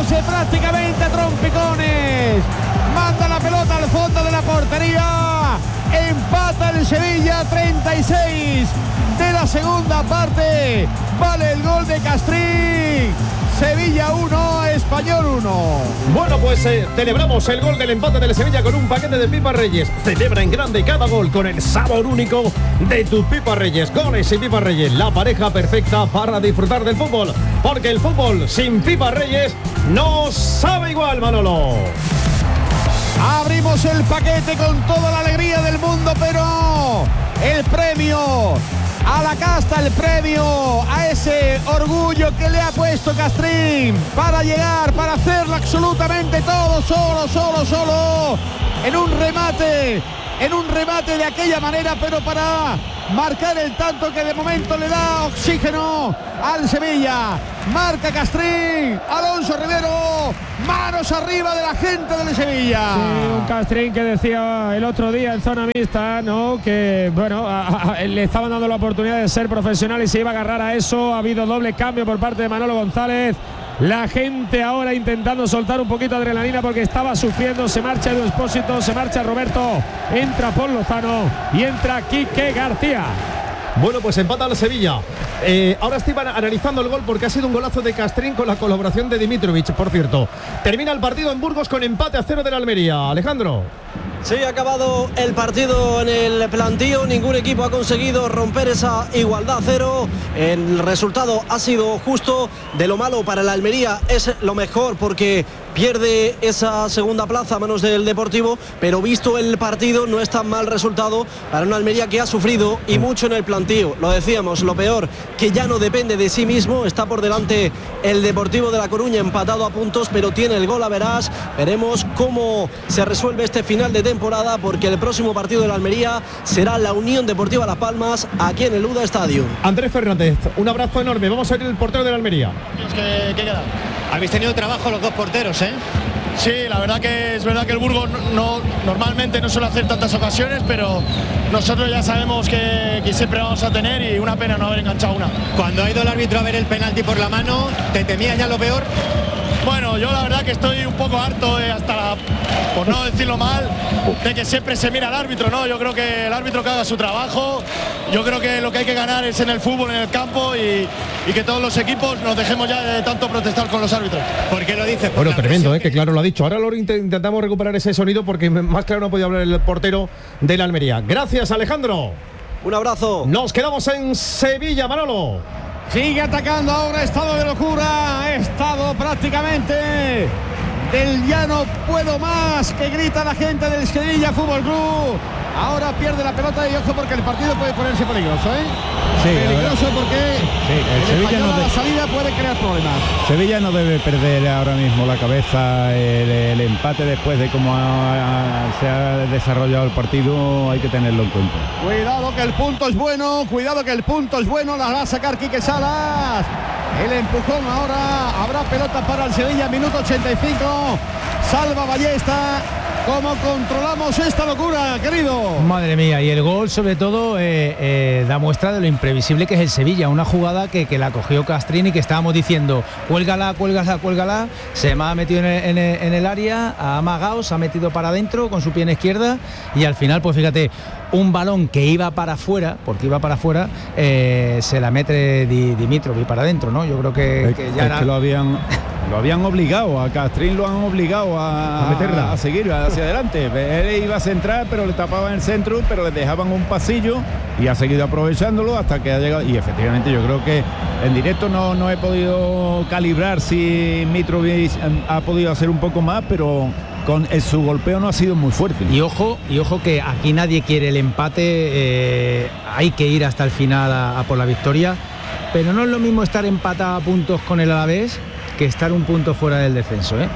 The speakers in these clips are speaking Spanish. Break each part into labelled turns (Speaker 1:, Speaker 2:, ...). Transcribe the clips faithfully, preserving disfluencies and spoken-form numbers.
Speaker 1: dándose prácticamente a trompicones. Manda la pelota al fondo de la portería. Empata el Sevilla, treinta y seis de la segunda parte. Vale el gol de Castrín. Sevilla uno, Español uno.
Speaker 2: Bueno, pues eh, celebramos el gol del empate del Sevilla con un paquete de Pipa Reyes. Celebra en grande cada gol con el sabor único de tu Pipa Reyes. Goles y Pipa Reyes, la pareja perfecta para disfrutar del fútbol. Porque el fútbol sin Pipa Reyes no sabe igual, Manolo.
Speaker 1: Abrimos el paquete con toda la alegría del mundo, pero el premio a la casta, el premio a ese orgullo que le ha puesto Castrín para llegar, para hacerlo absolutamente todo, solo, solo, solo, en un remate, en un remate de aquella manera, pero para marcar el tanto que de momento le da oxígeno al Sevilla. Marca Castrín, Alonso Rivero, manos arriba de la gente del Sevilla.
Speaker 3: Sí, un Castrín que decía el otro día en zona mixta, ¿no? Que bueno, a, a, le estaban dando la oportunidad de ser profesional y se iba a agarrar a eso. Ha habido doble cambio por parte de Manolo González. La gente ahora intentando soltar un poquito de adrenalina porque estaba sufriendo. Se marcha Edu Expósito, se marcha Roberto, entra Paul Lozano y entra Quique García.
Speaker 2: Bueno, pues empata al Sevilla. Eh, ahora estoy analizando el gol porque ha sido un golazo de Castrín con la colaboración de Dimitrovic, por cierto. Termina el partido en Burgos con empate a cero del Almería. Alejandro.
Speaker 4: Sí, ha acabado el partido en el plantío. Ningún equipo ha conseguido romper esa igualdad cero. El resultado ha sido justo. De lo malo para el Almería es lo mejor porque pierde esa segunda plaza a manos del Deportivo, pero visto el partido no es tan mal resultado para una Almería que ha sufrido y mucho en el plantío. Lo decíamos, lo peor, que ya no depende de sí mismo. Está por delante el Deportivo de La Coruña empatado a puntos, pero tiene el gol a verás. Veremos cómo se resuelve este final de temporada, porque el próximo partido de la Almería será la Unión Deportiva Las Palmas aquí en el U D A Stadium.
Speaker 2: Andrés Fernández, un abrazo enorme. Vamos a ver el portero de la Almería.
Speaker 5: ¿Qué, qué queda? Habéis tenido trabajo los dos porteros, ¿eh?
Speaker 6: Sí, la verdad que es verdad que el Burgos no, no, normalmente no suele hacer tantas ocasiones, pero nosotros ya sabemos que, que siempre vamos a tener, y una pena no haber enganchado una.
Speaker 5: Cuando ha ido el árbitro a ver el penalti por la mano, ¿te temía ya lo peor?
Speaker 6: Bueno, yo la verdad que estoy un poco harto, eh, hasta la, por no decirlo mal, de que siempre se mira al árbitro, ¿no? Yo creo que el árbitro que haga su trabajo. Yo creo que lo que hay que ganar es en el fútbol, en el campo, y, y que todos los equipos nos dejemos ya de tanto protestar con los árbitros.
Speaker 5: ¿Por qué lo dices?
Speaker 2: Bueno, tremendo, eh, que claro lo ha dicho. Ahora lo intentamos recuperar ese sonido porque más claro no podía hablar el portero de la Almería. Gracias, Alejandro.
Speaker 4: Un abrazo.
Speaker 2: Nos quedamos en Sevilla, Manolo.
Speaker 1: Sigue atacando ahora, estado de locura, estado prácticamente del ya no puedo más que grita la gente del Sevilla Fútbol Club. Ahora pierde la pelota y ojo porque el partido puede ponerse peligroso, ¿eh?
Speaker 7: Sí,
Speaker 1: peligroso porque
Speaker 7: sí, el, el Sevilla no
Speaker 1: de...
Speaker 7: de...
Speaker 1: la salida puede crear problemas.
Speaker 7: Sevilla no debe perder ahora mismo la cabeza. El, el empate después de cómo ha, se ha desarrollado el partido hay que tenerlo en cuenta.
Speaker 1: Cuidado que el punto es bueno, cuidado que el punto es bueno, la va a sacar Quique Salas. El empujón ahora, habrá pelota para el Sevilla, minuto ochenta y cinco. Salva Ballesta. ¿Cómo controlamos esta locura, querido?
Speaker 8: Madre mía, y el gol sobre todo eh, eh, da muestra de lo imprevisible que es el Sevilla. Una jugada que, que la cogió Castrín y que estábamos diciendo, cuélgala, cuélgala, cuélgala. Se me ha metido en el, en, el, en el área, ha amagado, se ha metido para adentro con su pierna izquierda y al final, pues fíjate, un balón que iba para afuera, porque iba para afuera, eh, se la mete Di, Dimitrovic para adentro, ¿no? Yo creo que,
Speaker 7: es,
Speaker 8: que ya
Speaker 7: es
Speaker 8: era...
Speaker 7: que lo habían... Lo habían obligado, a Castrín lo han obligado a,
Speaker 2: a meterla,
Speaker 7: a seguir hacia adelante. Él iba a centrar, pero le tapaban el centro, pero le dejaban un pasillo y ha seguido aprovechándolo hasta que ha llegado. Y efectivamente yo creo que en directo no, no he podido calibrar si Mitrovic ha podido hacer un poco más, pero con el, su golpeo no ha sido muy fuerte.
Speaker 8: Y ojo, y ojo que aquí nadie quiere el empate, eh, hay que ir hasta el final a, a por la victoria, pero no es lo mismo estar empatado a puntos con el Alavés que estar un punto fuera del descenso, ¿eh?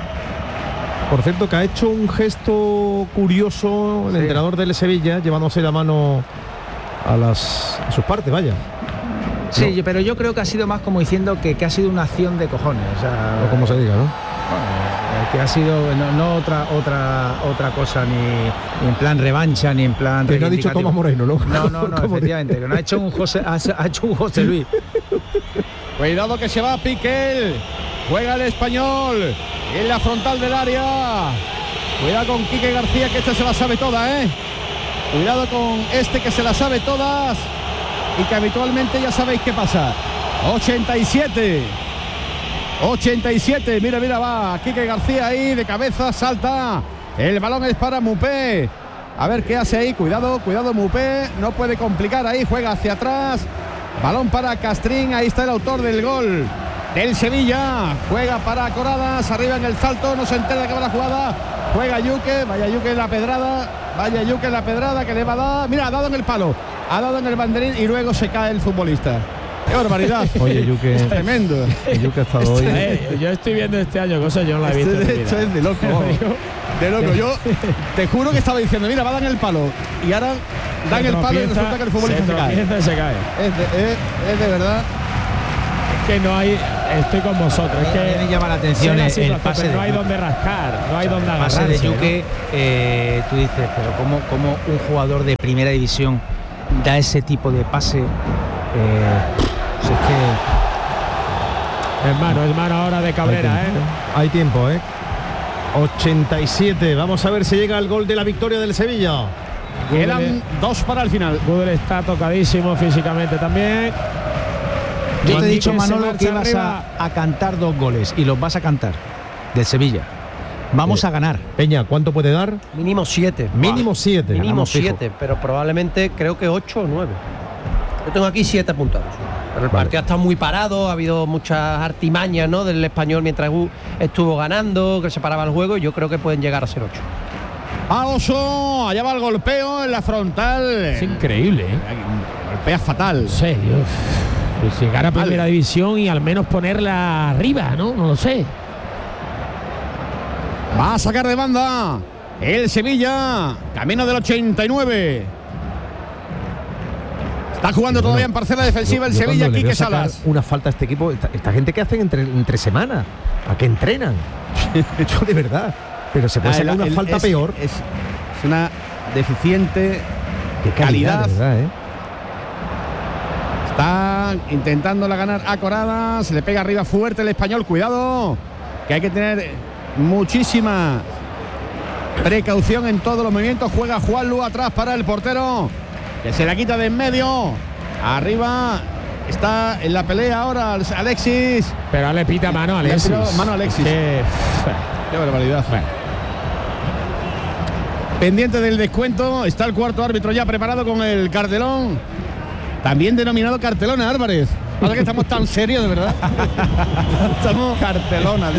Speaker 2: Por cierto, que ha hecho un gesto curioso el sí. entrenador del Sevilla, llevándose la mano a, las, a sus partes, vaya.
Speaker 8: Sí, no. Pero yo creo que ha sido más como diciendo que, que ha sido una acción de cojones, o sea,
Speaker 2: o como se diga, ¿no?
Speaker 8: Bueno, que ha sido no, no otra otra otra cosa, ni, ni en plan revancha, ni en plan.
Speaker 2: Que no ha dicho Tomás Moreno, ¿no?
Speaker 8: No, no, no, efectivamente, que no ha hecho un José, ha, ha hecho un José Luis.
Speaker 1: Cuidado que se va Piquel. Juega el Español. en la frontal del área. Cuidado con Quique García, que este se la sabe toda, ¿eh? Cuidado con este que se la sabe todas y que habitualmente ya sabéis qué pasa. ochenta y siete. ochenta y siete. Mira, mira, va Quique García ahí de cabeza, salta. El balón es para Mupé. A ver qué hace ahí. Cuidado, cuidado Mupé. No puede complicar ahí. Juega hacia atrás. Balón para Castrín. Ahí está el autor del gol del Sevilla. Juega para Coradas. Arriba en el salto. No se entera de que va la jugada. Juega Yuque. Vaya Yuque en la pedrada. Vaya Yuque en la pedrada que le va a dar. Mira, ha dado en el palo. Ha dado en el banderín y luego se cae el futbolista. ¡Qué barbaridad!
Speaker 7: Oye, Yuque.
Speaker 1: Es tremendo.
Speaker 7: Yuque ha estado hoy.
Speaker 3: Eh, yo estoy viendo este año cosas yo no la he visto.
Speaker 1: Este, esto es de loco. De loco. Yo te juro que estaba diciendo, mira, va a dar en el palo. Y ahora dan el palo y resulta que el futbolista se, se cae.
Speaker 3: Y se cae.
Speaker 1: Es de, es, es de verdad.
Speaker 3: Es que no hay. Estoy con vosotros. Es que
Speaker 8: me llama la atención el, el pase.
Speaker 3: No
Speaker 8: de
Speaker 3: hay donde rascar. No hay
Speaker 8: o sea,
Speaker 3: donde
Speaker 8: el
Speaker 3: agarrarse.
Speaker 8: pase de Yuque,
Speaker 3: ¿no?
Speaker 8: eh, tú dices, pero cómo, cómo un jugador de primera división da ese tipo de pase. Eh, pues es
Speaker 3: que es mano, es mano ahora de Cabrera,
Speaker 2: hay tiempo,
Speaker 3: ¿eh?
Speaker 2: Hay tiempo, ¿eh? ochenta y siete. Vamos a ver si llega el gol de la victoria del Sevilla.
Speaker 1: Quedan dos para el final.
Speaker 3: Gudel está tocadísimo físicamente también.
Speaker 8: Yo te he dicho, Manolo, que ibas a, a cantar dos goles y los vas a cantar del Sevilla. Vamos eh, a ganar.
Speaker 2: Peña, ¿cuánto puede dar?
Speaker 9: Mínimo siete.
Speaker 2: Mínimo siete.
Speaker 9: Mínimo siete, pero probablemente creo que ocho o nueve. Yo tengo aquí siete apuntados. Pero el vale. partido ha estado muy parado, ha habido muchas artimañas, ¿no?, del Español mientras estuvo ganando, que se paraba el juego, y yo creo que pueden llegar a ser ocho.
Speaker 1: A Oso, allá va el golpeo en la frontal.
Speaker 3: Es increíble, ¿eh?
Speaker 1: Golpea fatal.
Speaker 3: En serio. Pues llegar a primera vale. división y al menos ponerla arriba, ¿no? No lo sé.
Speaker 1: Va a sacar de banda el Sevilla, camino del ochenta y nueve. Está jugando todavía en parcela defensiva el yo, yo Sevilla, Quique Salas.
Speaker 2: Una falta a este equipo, esta, esta gente que hacen entre, entre semanas, a que entrenan. Yo de verdad. Pero se puede ah, sacar el, una el, falta
Speaker 1: es,
Speaker 2: peor.
Speaker 1: Es, es una deficiente
Speaker 2: de calidad. calidad. Verdad, ¿eh?
Speaker 1: Está intentándola ganar a Corada. Se le pega arriba fuerte el Español. Cuidado, que hay que tener muchísima precaución en todos los movimientos. Juega Juanlu atrás para el portero, que se la quita de en medio. Arriba está en la pelea ahora Alexis.
Speaker 3: Pero le pita mano a Alexis.
Speaker 1: Mano a Alexis.
Speaker 3: Qué,
Speaker 1: Qué barbaridad. Bueno. Pendiente del descuento está el cuarto árbitro ya preparado con el cartelón, también denominado cartelona, Álvarez. Ahora que estamos tan serios, de verdad. Estamos cartelona.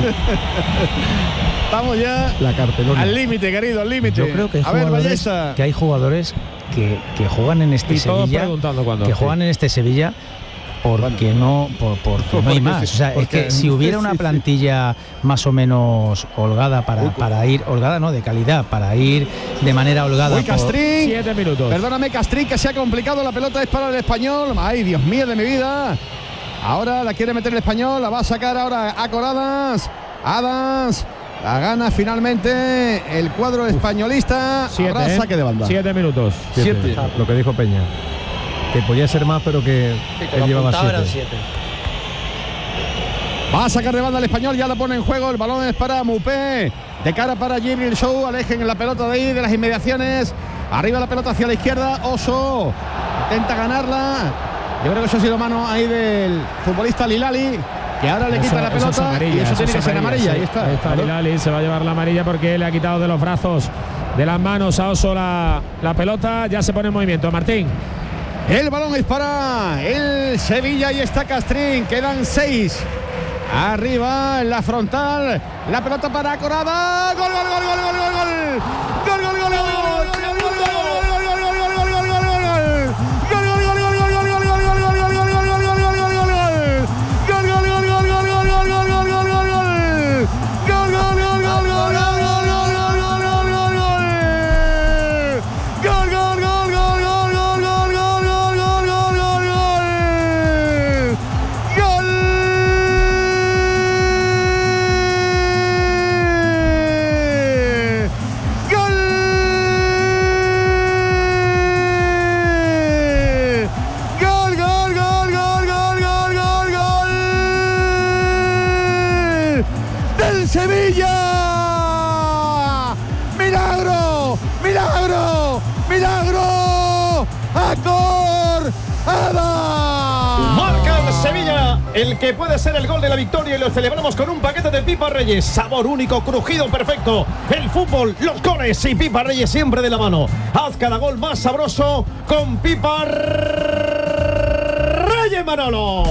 Speaker 1: Estamos ya
Speaker 2: la cartelona
Speaker 1: al límite, querido, al límite.
Speaker 8: Yo creo que hay,
Speaker 1: a ver,
Speaker 8: Ballesta, que hay jugadores que, que juegan en este
Speaker 3: y
Speaker 8: Sevilla,
Speaker 3: cuándo,
Speaker 8: que sí. juegan en este Sevilla porque no por, porque no hay más. O sea, es que si hubiera una plantilla más o menos holgada para, para ir, holgada no, de calidad, para ir de manera holgada.
Speaker 1: Uy, Castrín,
Speaker 3: siete minutos.
Speaker 1: Perdóname, Castrín, que se ha complicado. La pelota es para el Español. Ay, Dios mío de mi vida. Ahora la quiere meter el Español. La va a sacar ahora a Coradas. Adams. La gana finalmente el cuadro españolista.
Speaker 3: Siete,
Speaker 1: Habrá saque de banda.
Speaker 3: Siete minutos.
Speaker 2: Siete. Siete. Lo que dijo Peña. Que podía ser más, pero que,
Speaker 9: sí, que
Speaker 2: él llevaba siete.
Speaker 9: siete.
Speaker 1: Va a sacar de banda el Español, ya lo pone en juego. El balón es para Mupé. De cara para Jibril Show. Alejen la pelota de ahí, de las inmediaciones. Arriba la pelota hacia la izquierda. Oso intenta ganarla. Yo creo que eso ha sido mano ahí del futbolista Lilali, que ahora le quita eso, la pelota eso amarilla, y eso, eso tiene que ser amarilla. Sí. Ahí está.
Speaker 3: Ahí está
Speaker 1: claro.
Speaker 3: Lilali, se va a llevar la amarilla porque le ha quitado de los brazos, de las manos a Oso la, la pelota. Ya se pone en movimiento. Martín.
Speaker 1: El balón es para el Sevilla y está Castrín. Quedan seis. Arriba en la frontal. La pelota para Corada. Gol, gol, gol, gol, gol, gol, gol. Gol, gol, gol, gol, gol. ¡Milagro! ¡Acor!
Speaker 2: Marca el Sevilla, el que puede ser el gol de la victoria, y lo celebramos con un paquete de Pipa Reyes. Sabor único, crujido perfecto. El fútbol, los goles y Pipa Reyes siempre de la mano. Haz cada gol más sabroso con Pipa Reyes, Manolo.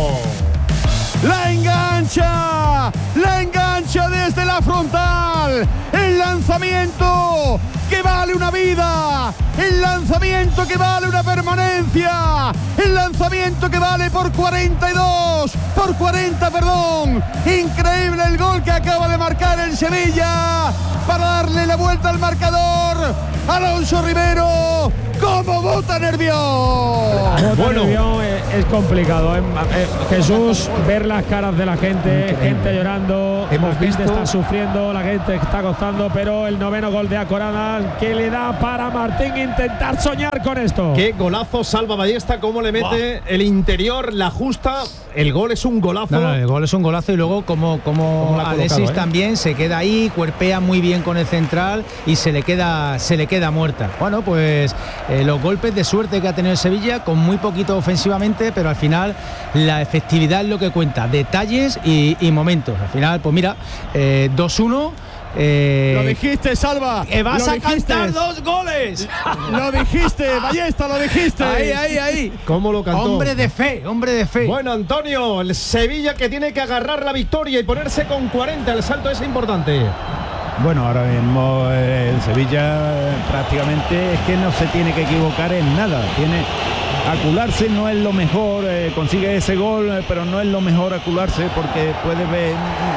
Speaker 1: La engancha, la engancha desde la frontal. El lanzamiento que vale una vida. El lanzamiento que vale una permanencia. El lanzamiento que vale por cuarenta y dos. Por cuarenta, perdón. Increíble el gol que acaba de marcar el Sevilla para darle la vuelta al marcador. Alonso Rivero, como bota nervioso.
Speaker 3: Bueno, es, es complicado, ¿eh? Eh, Jesús, ver las caras de la gente, increíble. Gente llorando,
Speaker 2: hemos
Speaker 3: la gente
Speaker 2: visto,
Speaker 3: está sufriendo, la gente está gozando, pero el noveno gol de Acorada que le da para Martín intentar soñar con esto.
Speaker 2: Qué golazo Salva Ballesta, cómo le mete wow. El interior, la justa. El gol es un golazo.
Speaker 8: No, no, el gol es un golazo y luego como, como Alexis ¿eh? También se queda ahí, cuerpea muy bien con el central y se le queda, se le queda muerta. Bueno, pues eh, los golpes de suerte que ha tenido el Sevilla, con muy poquito ofensivamente, pero al final la efectividad es lo que cuenta, detalles y, y momentos. Al final, pues mira, eh, dos uno.
Speaker 1: Eh, lo dijiste, Salva.
Speaker 8: Que vas
Speaker 1: lo
Speaker 8: a
Speaker 1: dijiste.
Speaker 8: cantar dos goles.
Speaker 1: Lo dijiste, Ballesta, lo dijiste.
Speaker 8: Ahí, ahí, ahí.
Speaker 2: ¿Cómo lo cantó?
Speaker 8: Hombre de fe, hombre de fe.
Speaker 2: Bueno, Antonio, el Sevilla que tiene que agarrar la victoria y ponerse con cuarenta. El salto es importante.
Speaker 7: Bueno, ahora mismo el Sevilla prácticamente es que no se tiene que equivocar en nada. Tiene acularse, no es lo mejor, eh, consigue ese gol, eh, pero no es lo mejor acularse porque puede ver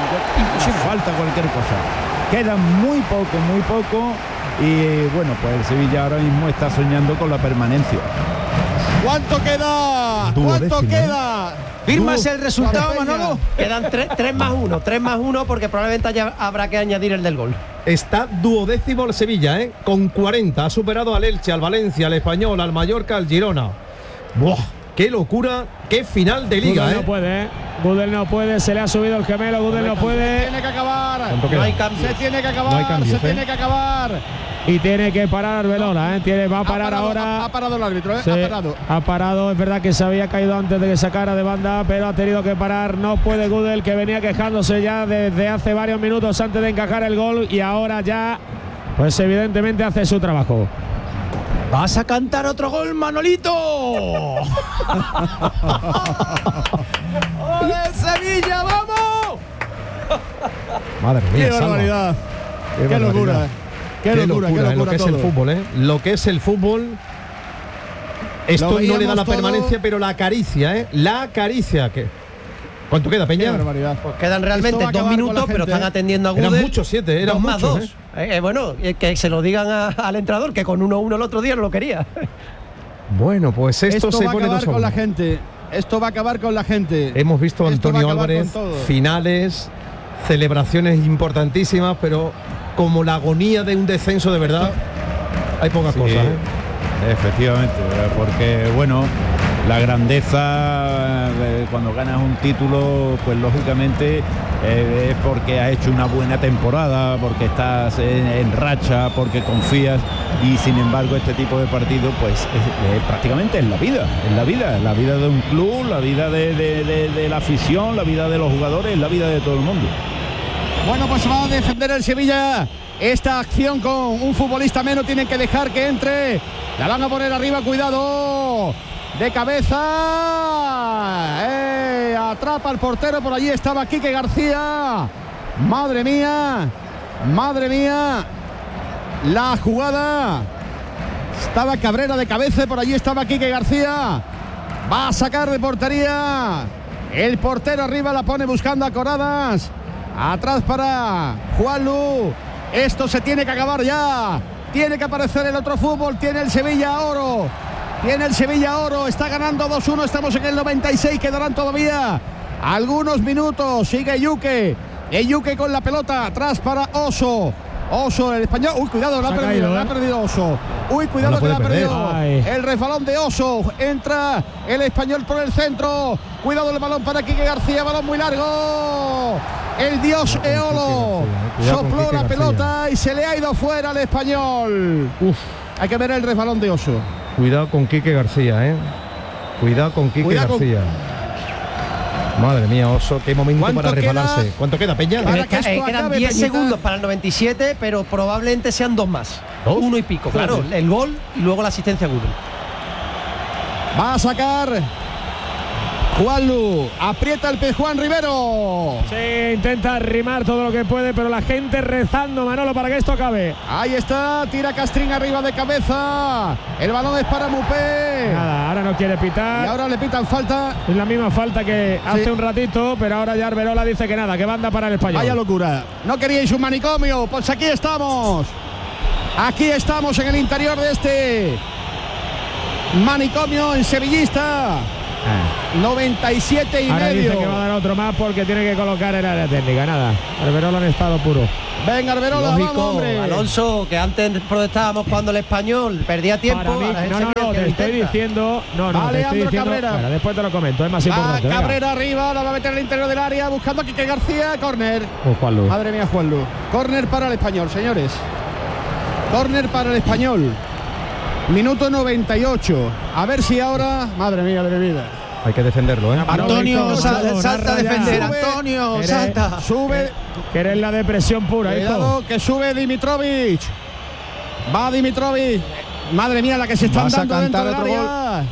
Speaker 7: falta cualquier cosa. Queda muy poco, muy poco y bueno, pues el Sevilla ahora mismo está soñando con la permanencia.
Speaker 1: ¿Cuánto queda? ¿Cuánto queda?
Speaker 8: ¿Firmas el resultado, Manolo?
Speaker 9: Quedan tres más uno, tres más uno porque probablemente haya, habrá que añadir el del gol.
Speaker 2: Está duodécimo el Sevilla, ¿eh? Con cuarenta. Ha superado al Elche, al Valencia, al Español, al Mallorca, al Girona. ¡Buah! ¡Qué locura! ¡Qué final de liga!
Speaker 3: Gudel
Speaker 2: ¿eh?
Speaker 3: no puede, ¿eh? Gudel no puede, se le ha subido el gemelo, Gudel no puede.
Speaker 1: Se tiene que acabar.
Speaker 2: No
Speaker 1: hay cambios. Se tiene que acabar.
Speaker 2: No hay cambios,
Speaker 1: se
Speaker 2: ¿eh?
Speaker 1: tiene que acabar.
Speaker 3: Y tiene que parar Arbeloa, ¿eh? Tiene, va a parar
Speaker 1: ha parado,
Speaker 3: ahora.
Speaker 1: Ha, ha parado el árbitro, ¿eh?
Speaker 3: Sí,
Speaker 1: ha parado.
Speaker 3: Ha parado, es verdad que se había caído antes de que sacara de banda, pero ha tenido que parar. No puede Gudel, que venía quejándose ya desde hace varios minutos antes de encajar el gol y ahora ya, pues evidentemente hace su trabajo.
Speaker 8: ¿Vas a cantar otro gol, Manolito? ¡Ole, Sevilla, vamos!
Speaker 2: Madre mía,
Speaker 1: ¡Qué barbaridad! ¡Qué,
Speaker 2: ¡Qué
Speaker 1: locura! ¡Qué,
Speaker 2: qué
Speaker 1: locura!
Speaker 2: locura!
Speaker 1: ¡Qué locura!
Speaker 2: Lo que
Speaker 1: todo.
Speaker 2: es el fútbol, ¿eh? Lo que es el fútbol. Esto no le da la
Speaker 1: todo.
Speaker 2: permanencia, pero la acaricia, ¿eh? La acaricia. Que... ¿Cuánto queda, Peña?
Speaker 1: ¡Qué barbaridad!
Speaker 9: Pues quedan realmente dos minutos, pero están atendiendo a Gudel.
Speaker 2: Eran muchos, siete, eran
Speaker 9: dos más
Speaker 2: muchos,
Speaker 9: dos. ¿eh? Eh, bueno, que se lo digan a, al entrenador, que con uno uno el otro día no lo quería.
Speaker 2: Bueno, pues esto,
Speaker 1: esto
Speaker 2: se
Speaker 1: va
Speaker 2: pone
Speaker 1: a acabar
Speaker 2: dos a
Speaker 1: con la
Speaker 2: uno.
Speaker 1: gente. Esto va a acabar con la gente.
Speaker 2: Hemos visto a
Speaker 1: Esto
Speaker 2: Antonio
Speaker 1: va a acabar
Speaker 2: Álvarez,
Speaker 1: con todo.
Speaker 2: finales, celebraciones importantísimas, pero como la agonía de un descenso de verdad, hay pocas
Speaker 7: Sí,
Speaker 2: cosas. ¿eh?
Speaker 7: Efectivamente, porque bueno, la grandeza eh, cuando ganas un título, pues lógicamente eh, es porque has hecho una buena temporada, porque estás en, en racha, porque confías, y sin embargo este tipo de partidos pues es, es, prácticamente es la vida, es la vida, la vida de un club, la vida de, de, de, de la afición, la vida de los jugadores, la vida de todo el mundo.
Speaker 1: Bueno, pues va a defender el Sevilla esta acción con un futbolista menos. Tienen que dejar que entre. La van a poner arriba, cuidado. De cabeza. Eh, atrapa al portero. Por allí estaba Quique García. Madre mía. Madre mía. La jugada. Estaba Cabrera de cabeza. Por allí estaba Quique García. Va a sacar de portería. El portero arriba la pone buscando a Coradas. Atrás para Juanlu. Esto se tiene que acabar ya. Tiene que aparecer el otro fútbol. Tiene el Sevilla oro. Tiene el Sevilla oro. Está ganando dos uno. Estamos en el noventa y seis. Quedarán todavía algunos minutos. Sigue Yuque. El Yuque con la pelota. Atrás para Oso. Oso, el español. Uy, cuidado, la ha perdido,
Speaker 3: caído,
Speaker 1: la
Speaker 3: ¿eh?
Speaker 1: ha perdido Oso. Uy, cuidado
Speaker 2: No
Speaker 1: que la ha
Speaker 2: puede
Speaker 1: perdido.
Speaker 3: Ay.
Speaker 1: El resbalón de Oso. Entra el español por el centro. Cuidado el balón para Quique García. Balón muy largo. El dios Eolo
Speaker 2: Cuidado con
Speaker 1: sopló
Speaker 2: Quique
Speaker 1: la
Speaker 2: García.
Speaker 1: pelota y se le ha ido fuera al español.
Speaker 2: Uf.
Speaker 1: Hay que ver el resbalón de Oso.
Speaker 2: Cuidado con Quique García, ¿eh? Cuidado con Quique
Speaker 1: Cuidado
Speaker 2: García. Con... Madre mía, Oso, qué momento para resbalarse.
Speaker 1: Queda?
Speaker 2: ¿Cuánto queda, Peña?
Speaker 9: Eh, que eh, quedan diez segundos para el noventa y siete, pero probablemente sean dos más.
Speaker 2: ¿Dos?
Speaker 9: Uno y pico, claro.
Speaker 1: Claro.
Speaker 9: El gol y luego la asistencia a Google.
Speaker 1: Va a sacar Juanlu. Aprieta el pie Juan Rivero.
Speaker 3: Sí, intenta arrimar todo lo que puede, pero la gente rezando, Manolo, para que esto acabe.
Speaker 1: Ahí está, tira Castrín arriba de cabeza. El balón es para Mupé.
Speaker 3: Nada, ahora no quiere pitar.
Speaker 1: Y ahora le pitan falta.
Speaker 3: Es la misma falta que
Speaker 1: Sí.
Speaker 3: hace un ratito, pero ahora ya Arberola dice que nada, que banda para el Español.
Speaker 1: Vaya locura. ¿No queríais un manicomio? Pues aquí estamos. Aquí estamos en el interior de este manicomio en Sevillista. noventa y siete y
Speaker 3: Ahora
Speaker 1: medio.
Speaker 3: dice que va a dar otro más porque tiene que colocar el área técnica. Nada, Arberola en estado puro.
Speaker 1: Venga, Arberola,
Speaker 9: Lógico,
Speaker 1: vamos, hombre.
Speaker 9: Alonso, que antes protestábamos cuando el Español perdía tiempo.
Speaker 3: Para mí,
Speaker 9: ahora es el
Speaker 3: no, no,
Speaker 9: Sevilla
Speaker 3: no,
Speaker 9: el que
Speaker 3: te
Speaker 9: lo
Speaker 3: estoy
Speaker 9: intenta.
Speaker 3: diciendo. No, no,
Speaker 1: Va
Speaker 3: te estoy
Speaker 1: Leandro
Speaker 3: diciendo.
Speaker 1: Cabrera.
Speaker 3: Bueno, después te lo comento, es más
Speaker 1: Va
Speaker 3: importante. venga.
Speaker 1: Cabrera arriba, la va a meter al interior del área, buscando a Quique García, córner.
Speaker 3: Oh, Juanlu.
Speaker 1: Madre mía, Juanlu. Córner para el Español, señores. Córner para el Español. Minuto noventa y ocho. A ver si ahora... Madre mía de mi vida.
Speaker 2: Hay que defenderlo, ¿eh?
Speaker 8: Antonio,
Speaker 3: Víctor,
Speaker 8: sal-
Speaker 3: una
Speaker 8: salta a
Speaker 3: raya.
Speaker 8: defender.
Speaker 1: Sube.
Speaker 8: Antonio,
Speaker 3: Eres-
Speaker 8: salta.
Speaker 1: Sube...
Speaker 3: Que eres la depresión pura, hijo.
Speaker 1: Cuidado, que sube Dimitrovic. Va Dimitrovic. Madre mía, la que se están
Speaker 7: Vas a
Speaker 1: dando dentro
Speaker 7: cantar
Speaker 1: del
Speaker 7: otro
Speaker 1: área.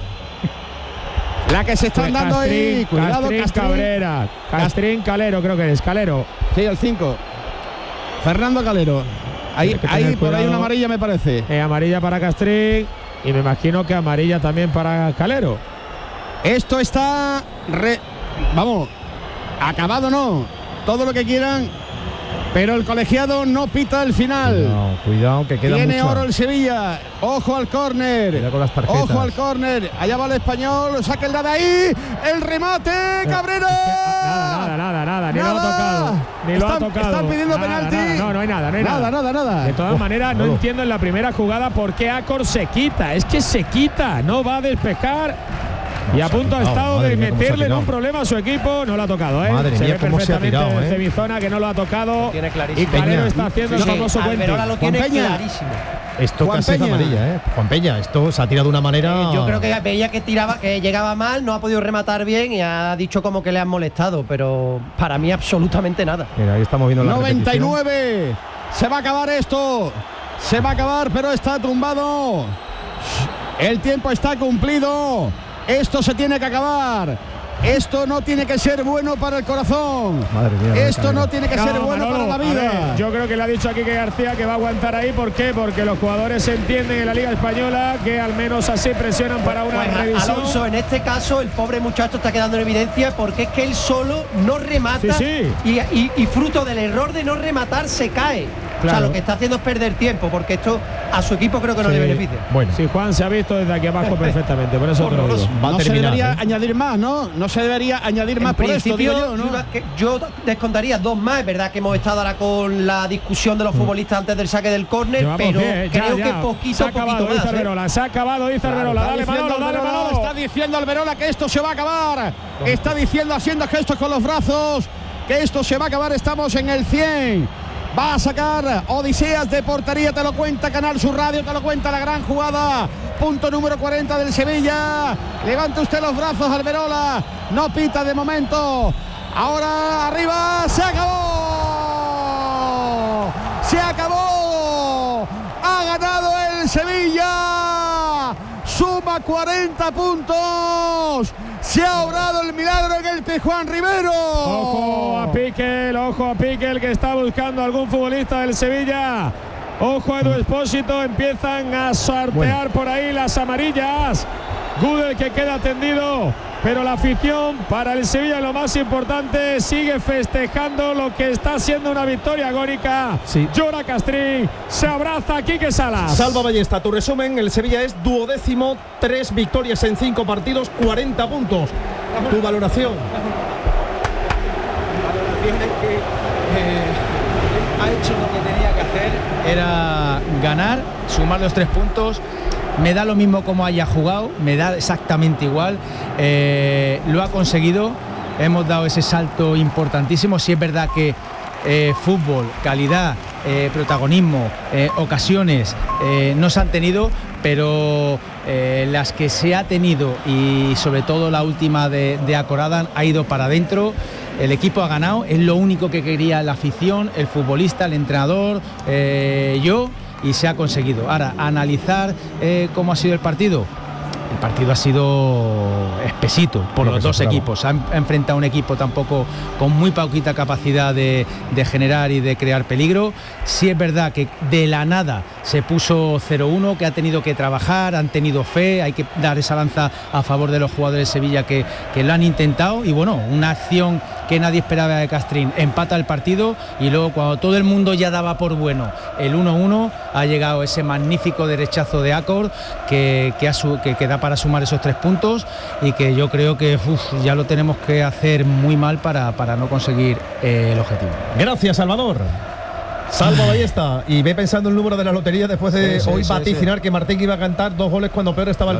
Speaker 1: La que se están dando ahí.
Speaker 3: Castrín,
Speaker 1: Cuidado,
Speaker 3: Castrín,
Speaker 1: Castrín.
Speaker 3: Cabrera. Castrín, Calero, creo que es. Calero.
Speaker 1: Sí, el cinco. Fernando Calero. Ahí,
Speaker 3: Tiene que
Speaker 1: ahí
Speaker 3: tener
Speaker 1: por ahí
Speaker 3: cuidado.
Speaker 1: una amarilla me parece.
Speaker 3: Eh, amarilla para Castrín. Y me imagino que amarilla también para Calero.
Speaker 1: Esto está... re- Vamos, acabado no. Todo lo que quieran. Pero el colegiado no pita el final.
Speaker 2: Cuidado, cuidado, que queda
Speaker 1: Tiene
Speaker 2: mucho.
Speaker 1: oro el Sevilla. Ojo al córner.
Speaker 2: Cuidado con las tarjetas.
Speaker 1: Ojo al córner. Allá va el Español. Saca el de ahí. El remate. Cabrera.
Speaker 3: Nada, nada, nada, nada. Ni lo ha
Speaker 1: Nada.
Speaker 3: tocado. Ni lo
Speaker 1: Están-
Speaker 3: ha tocado.
Speaker 1: están pidiendo
Speaker 3: Nada,
Speaker 1: penalti.
Speaker 3: nada, no, no hay nada, no hay
Speaker 1: Nada,
Speaker 3: nada.
Speaker 1: nada, nada.
Speaker 3: De todas
Speaker 2: Oh,
Speaker 3: maneras, no
Speaker 2: Manolo.
Speaker 3: entiendo en la primera jugada por qué Acor se quita. Es que se quita, no va a despejar. Y a
Speaker 2: se ha
Speaker 3: punto ha
Speaker 2: quitado,
Speaker 3: estado
Speaker 2: madre
Speaker 3: de
Speaker 2: mía, cómo se ha
Speaker 3: meterle en un
Speaker 2: quitado.
Speaker 3: problema a su equipo. No lo ha tocado, ¿eh?
Speaker 2: Madre
Speaker 3: se
Speaker 2: mía,
Speaker 3: ve
Speaker 2: cómo se ha
Speaker 3: perfectamente
Speaker 2: tirado, ¿eh?
Speaker 3: Cebizona que no lo ha tocado.
Speaker 9: Lo tiene clarísimo.
Speaker 3: Y Calero
Speaker 2: Peña.
Speaker 3: está haciendo el
Speaker 9: Sí,
Speaker 3: famoso puente.
Speaker 9: Alberola lo tiene
Speaker 1: Juan Peña.
Speaker 9: clarísimo.
Speaker 2: Esto
Speaker 1: Juan
Speaker 2: casi es
Speaker 1: Peña.
Speaker 2: amarilla, ¿eh? Juan Peña, esto se ha tirado de una manera...
Speaker 9: Eh, yo creo que veía que tiraba, que llegaba mal, no ha podido rematar bien y ha dicho como que le han molestado, pero para mí absolutamente nada.
Speaker 2: Mira, ahí estamos viendo la
Speaker 1: noventa y
Speaker 2: repetición.
Speaker 1: nueve. Se va a acabar esto. Se va a acabar, pero está tumbado. El tiempo está cumplido. Esto se tiene que acabar. Esto no tiene que ser bueno para el corazón.
Speaker 2: Madre mía,
Speaker 1: Esto
Speaker 2: madre
Speaker 1: no
Speaker 2: mía.
Speaker 1: tiene que
Speaker 3: No,
Speaker 1: ser bueno
Speaker 3: Manolo,
Speaker 1: para la
Speaker 3: a
Speaker 1: vida.
Speaker 3: ver, yo creo que le ha dicho aquí que García que va a aguantar ahí. ¿Por qué? Porque los jugadores entienden en la Liga Española que al menos así presionan para una
Speaker 9: Pues,
Speaker 3: revisión.
Speaker 9: Alonso, en este caso el pobre muchacho está quedando en evidencia porque es que él solo no remata
Speaker 3: Sí, sí.
Speaker 9: Y, y- y fruto del error de no rematar se cae. O sea,
Speaker 3: Claro.
Speaker 9: lo que está haciendo es perder tiempo porque esto a su equipo creo que no
Speaker 3: Sí.
Speaker 9: le beneficia.
Speaker 2: Bueno,
Speaker 3: Si Juan se ha visto desde aquí abajo perfectamente, por eso te lo digo.
Speaker 2: va a
Speaker 1: no se
Speaker 2: terminar,
Speaker 1: debería
Speaker 2: ¿eh?
Speaker 1: añadir más, ¿no? No se debería añadir más
Speaker 9: En
Speaker 1: por esto,
Speaker 9: principio,
Speaker 1: digo yo, ¿no?
Speaker 9: yo iba- que- yo descontaría dos más. Es verdad que hemos estado ahora con la discusión de los futbolistas antes del saque del córner,
Speaker 3: Llevamos
Speaker 9: pero
Speaker 3: diez, ya,
Speaker 9: creo
Speaker 3: ya.
Speaker 9: que
Speaker 3: se
Speaker 9: poquito
Speaker 3: ha
Speaker 9: a
Speaker 3: acabado,
Speaker 9: poquito
Speaker 3: dice
Speaker 9: más. ¿eh?
Speaker 3: Arberola, se ha acabado, dice Arberola.
Speaker 1: Está
Speaker 3: Dale
Speaker 1: diciendo
Speaker 3: Manolo, dale
Speaker 1: Alberola,
Speaker 3: Manolo.
Speaker 1: Está diciendo Alberola que esto se va a acabar. Está diciendo, haciendo gestos con los brazos, que esto se va a acabar. Estamos en el cien. Va a sacar Odiseas de portería, te lo cuenta Canal Sur Radio, te lo cuenta la gran jugada. Punto número cuarenta del Sevilla. Levanta usted los brazos, Alberola. No pita de momento. Ahora arriba, se acabó. Se acabó. Ha ganado el Sevilla. Suma cuarenta puntos. Se ha obrado el milagro en el Juan Rivero.
Speaker 3: Ojo a Piquel, ojo a Piquel que está buscando algún futbolista del Sevilla. Ojo a Edu Expósito, empiezan a sortear
Speaker 2: Bueno.
Speaker 3: por ahí las amarillas. Gudel que queda tendido, pero la afición para el Sevilla, lo más importante, sigue festejando lo que está siendo una victoria agónica.
Speaker 2: Sí.
Speaker 3: Llora Castrín, se abraza a Quique Salas.
Speaker 2: Salva Ballesta, tu resumen, el Sevilla es duodécimo, tres victorias en cinco partidos, cuarenta puntos. Tu valoración.
Speaker 8: Ha hecho lo que tenía que hacer, era ganar, sumar los tres puntos. Me da lo mismo como haya jugado, me da exactamente igual. Eh, lo ha conseguido, hemos dado ese salto importantísimo. Sí es verdad que eh, fútbol, calidad eh, protagonismo, eh, ocasiones eh, no se han tenido, pero eh, las que se ha tenido y sobre todo la última de, de Akoradan ha ido para adentro. El equipo ha ganado, es lo único que quería la afición, el futbolista, el entrenador, eh, yo, y se ha conseguido. Ahora, analizar eh, cómo ha sido el partido. El partido ha sido espesito por los dos equipos. Han enfrentado a un equipo tampoco con muy poquita capacidad de, de generar y de crear peligro. Sí es verdad que de la nada se puso cero uno, que ha tenido que trabajar, han tenido fe, hay que dar esa lanza a favor de los jugadores de Sevilla que, que lo han intentado. Y bueno, una acción que nadie esperaba de Castrín, empata el partido y luego cuando todo el mundo ya daba por bueno el uno uno, ha llegado ese magnífico derechazo de Acor que, que, su, que, que da para sumar esos tres puntos y que yo creo que uf, ya lo tenemos que hacer muy mal para, para no conseguir eh, el objetivo.
Speaker 2: Gracias, Salvador. Salvo, ahí está. Y ve pensando el número de la lotería después de
Speaker 7: sí, sí,
Speaker 2: hoy
Speaker 7: sí,
Speaker 2: vaticinar
Speaker 7: sí.
Speaker 2: que Martín iba a cantar dos goles cuando peor estaba el